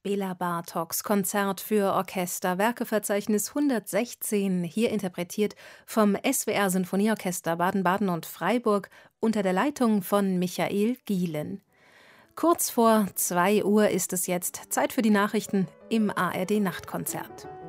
Bela Bartoks Konzert für Orchester, Werkeverzeichnis 116, hier interpretiert vom SWR Sinfonieorchester Baden-Baden und Freiburg unter der Leitung von Michael Gielen. Kurz vor 2 Uhr ist es jetzt Zeit für die Nachrichten im ARD Nachtkonzert.